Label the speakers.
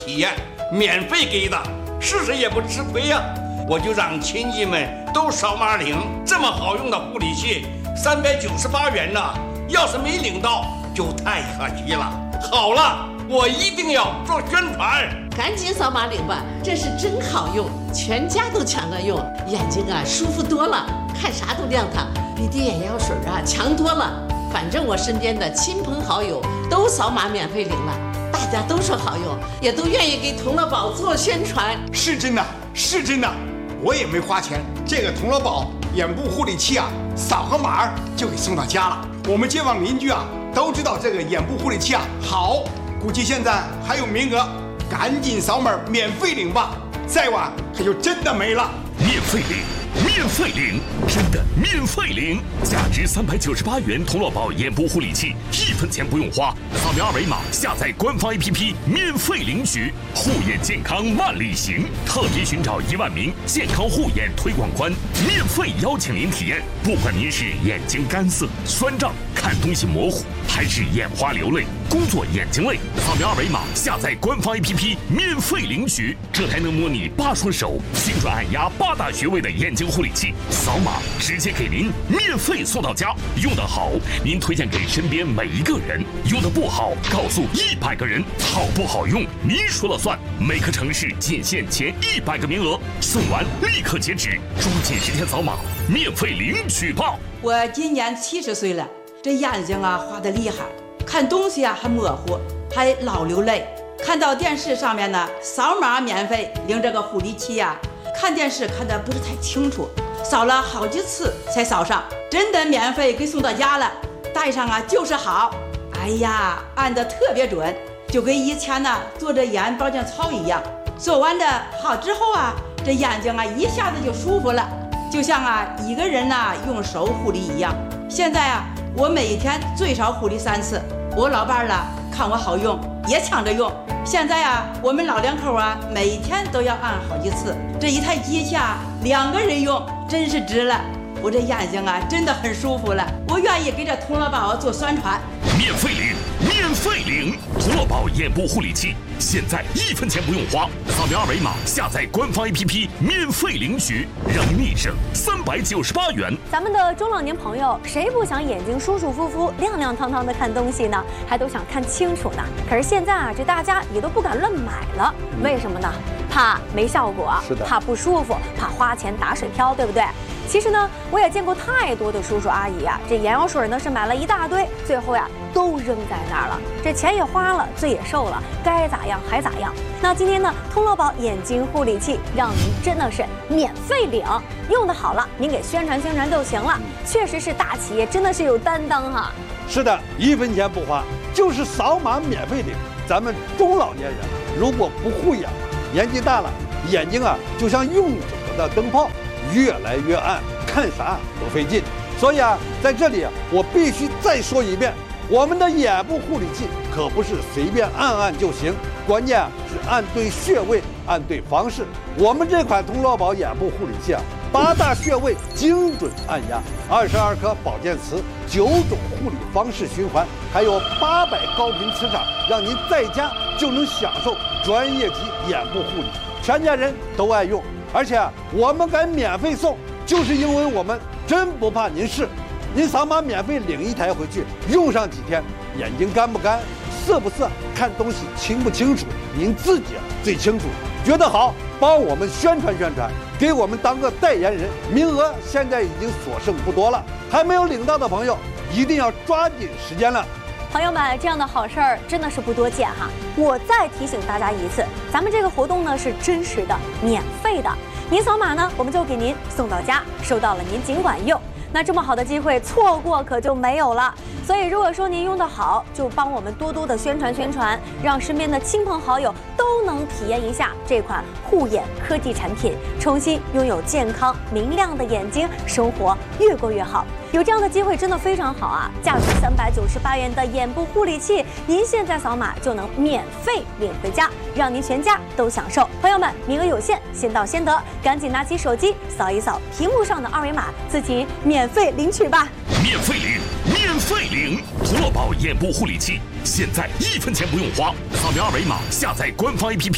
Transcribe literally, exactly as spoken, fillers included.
Speaker 1: 体验，免费给的，是谁也不吃亏呀、啊。我就让亲戚们都扫码领，这么好用的护理器，三百九十八元呢，要是没领到就太可惜了。好了，我一定要做宣传，
Speaker 2: 赶紧扫码领吧，这是真好用，全家都抢着用，眼睛啊舒服多了，看啥都亮堂，比滴眼药水啊强多了。反正我身边的亲朋好友都扫码免费领了，大家都说好用，也都愿意给童乐宝做宣传。
Speaker 3: 是真的，是真的，我也没花钱，这个童乐宝眼部护理器啊，扫个码就给送到家了。我们街坊邻居啊都知道这个眼部护理器啊好，估计现在还有名额，赶紧扫码免费领吧，再晚可就真的没了。
Speaker 4: 免费领，免费领，真的免费领！价值三百九十八元童乐宝眼部护理器，一分钱不用花，扫描二维码下载官方 A P P 免费领取。护眼健康万里行，特别寻找一万名健康护眼推广官，免费邀请您体验。不管您是眼睛干涩、酸胀、看东西模糊，还是眼花流泪、工作眼睛累，扫描二维码下载官方 A P P 免费领取，这还能模拟八双手、精准按压八大穴位的眼睛护理器，扫码直接给您免费送到家。用得好，您推荐给身边每一个人；用得不好，告诉一百个人。好不好用，您说了算。每个城市仅限前一百个名额，送完立刻截止，抓紧时间扫码，免费领取吧。
Speaker 5: 我今年七十岁了，这眼睛啊花得厉害，看东西啊还模糊，还老流泪。看到电视上面呢，扫码免费领这个护理器呀、啊，看电视看得不是太清楚，扫了好几次才扫上，真的免费给送到家了，戴上啊就是好。哎呀，按得特别准，就跟以前呢做着眼保健操一样。做完的好之后啊，这眼睛啊一下子就舒服了，就像啊一个人呐用手护理一样。现在啊，我每一天最少护理三次。我老伴儿了看我好用，也抢着用。现在啊，我们老两口啊，每一天都要按好几次。这一台机器啊，两个人用真是值了。我这眼睛啊，真的很舒服了。我愿意给这童乐宝做宣传。
Speaker 4: 免费领，免费领，童乐宝眼部护理器，现在一分钱不用花，扫描二维码下载官方 A P P 免费领取，让您立省三百九十八元。
Speaker 6: 咱们的中老年朋友，谁不想眼睛舒舒服服、亮亮堂堂的看东西呢？还都想看清楚呢。可是现在啊，这大家也都不敢乱买了，为什么呢？怕没效果，
Speaker 7: 是的，
Speaker 6: 怕不舒服，怕花钱打水漂，对不对？其实呢，我也见过太多的叔叔阿姨啊，这眼药水呢是买了一大堆，最后呀都扔在那儿了，这钱也花了，罪也受了，该咋样还咋样。那今天呢，童乐宝眼睛护理器让您真的是免费领，用的好了，您给宣传宣传就行了。确实是大企业，真的是有担当哈。
Speaker 7: 是的，一分钱不花，就是扫码免费领。咱们中老年人如果不护眼，年纪大了，眼睛啊就像用久了的灯泡，越来越暗，看啥都费劲。所以啊，在这里啊，我必须再说一遍，我们的眼部护理器可不是随便按按就行，关键啊是按对穴位，按对方式。我们这款童乐宝眼部护理器啊，八大穴位精准按压，二十二颗保健词，九种护理方式循环，还有八百高频磁场，让您在家就能享受专业级眼部护理，全家人都爱用。而且啊，我们敢免费送，就是因为我们真不怕您试。您扫码免费领一台回去，用上几天，眼睛干不干、涩不涩、看东西清不清楚，您自己最清楚。觉得好，帮我们宣传宣传，给我们当个代言人。名额现在已经所剩不多了，还没有领到的朋友，一定要抓紧时间了。
Speaker 6: 朋友们，这样的好事儿真的是不多见哈。我再提醒大家一次，咱们这个活动呢是真实的、免费的。您扫码呢，我们就给您送到家，收到了您尽管用。那这么好的机会，错过可就没有了。所以如果说您用得好，就帮我们多多的宣传宣传，让身边的亲朋好友都能体验一下这款护眼科技产品，重新拥有健康明亮的眼睛，生活越过越好。有这样的机会真的非常好啊！价值三百九十八元的眼部护理器，您现在扫码就能免费领回家，让您全家都享受。朋友们，名额有限，先到先得，赶紧拿起手机扫一扫屏幕上的二维码，自己免费领取吧！
Speaker 4: 免费领，免费领，童乐宝眼部护理器，现在一分钱不用花，扫描二维码下载官方 A P P。